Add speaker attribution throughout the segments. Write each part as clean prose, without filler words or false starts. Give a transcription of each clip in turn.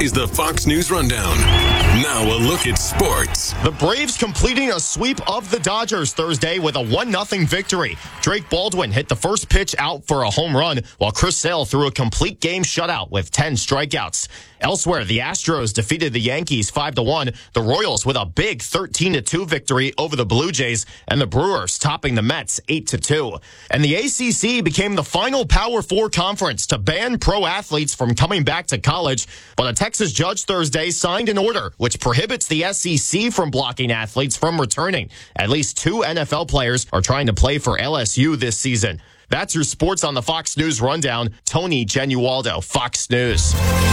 Speaker 1: is the Fox News Rundown. Now a look at sports.
Speaker 2: The Braves completing a sweep of the Dodgers Thursday with a 1-0 victory. Drake Baldwin hit the first pitch out for a home run, while Chris Sale threw a complete game shutout with 10 strikeouts. Elsewhere, the Astros defeated the Yankees 5-1, the Royals with a big 13-2 victory over the Blue Jays, and the Brewers topping the Mets 8-2. And the ACC became the final Power 4 conference to ban pro athletes from coming back to college, but a Texas judge Thursday signed an order which prohibits the SEC from blocking athletes from returning. At least 2 NFL players are trying to play for LSU this season. That's your sports on the Fox News Rundown. Tony Genualdo, Fox News.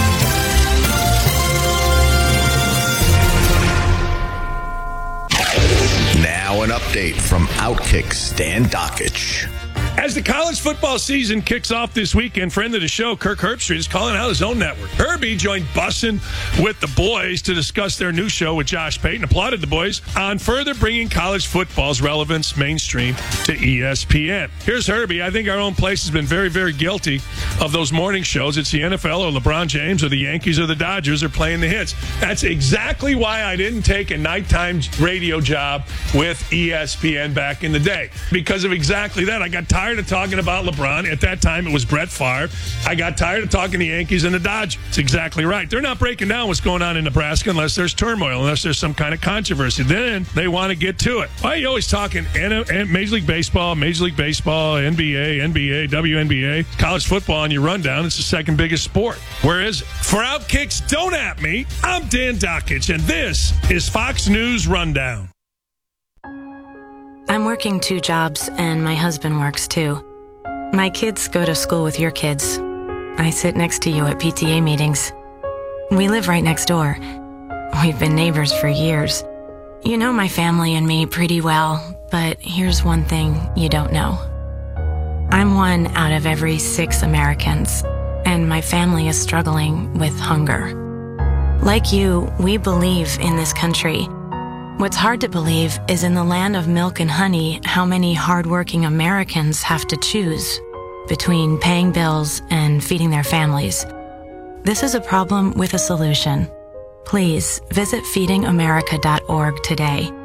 Speaker 3: Now an update from Outkick Stan Dockich.
Speaker 4: As the college football season kicks off this weekend, friend of the show, Kirk Herbstreit, is calling out his own network. Herbie joined Bussin' with the boys to discuss their new show with Josh Payton, applauded the boys on further bringing college football's relevance mainstream to ESPN. Here's Herbie. I think our own place has been very, very guilty of those morning shows. It's the NFL or LeBron James or the Yankees or the Dodgers are playing the hits. That's exactly why I didn't take a nighttime radio job with ESPN back in the day. Because of exactly that. I got tired of talking about LeBron. At that time, it was Brett Favre. I got tired of talking the Yankees and the Dodgers. It's exactly right. They're not breaking down what's going on in Nebraska unless there's turmoil, unless there's some kind of controversy. Then they want to get to it. Why are you always talking Major League Baseball, NBA, WNBA, college on your rundown? It's the second biggest sport. Where is it? For Outkicks, don't at me. I'm Dan Dockich, and this is Fox News Rundown.
Speaker 5: I'm working 2 jobs, and my husband works too. My kids go to school with your kids. I sit next to you at PTA meetings. We live right next door. We've been neighbors for years. You know my family and me pretty well, but here's one thing you don't know. I'm 1 out of every 6 Americans, and my family is struggling with hunger. Like you, we believe in this country. What's hard to believe is in the land of milk and honey, how many hardworking Americans have to choose between paying bills and feeding their families. This is a problem with a solution. Please visit feedingamerica.org today